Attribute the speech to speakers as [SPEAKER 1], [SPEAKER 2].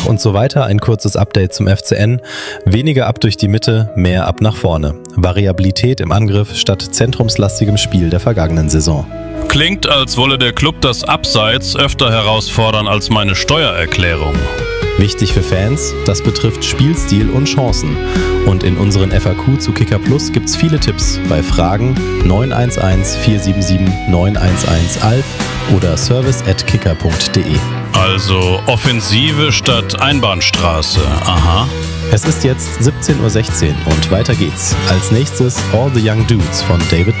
[SPEAKER 1] und so weiter ein kurzes Update zum FCN. Weniger ab durch die Mitte, mehr ab nach vorne. Variabilität im Angriff statt zentrumslastigem Spiel der vergangenen Saison.
[SPEAKER 2] Klingt, als wolle der Club das Abseits öfter herausfordern als meine Steuererklärung.
[SPEAKER 1] Wichtig für Fans, das betrifft Spielstil und Chancen. Und in unseren FAQ zu Kicker Plus gibt's viele Tipps bei Fragen 911 477 911 ALF oder service@kicker.de.
[SPEAKER 2] Also Offensive statt Einbahnstraße, aha.
[SPEAKER 1] Es ist jetzt 17:16 Uhr und weiter geht's. Als nächstes All the Young Dudes von David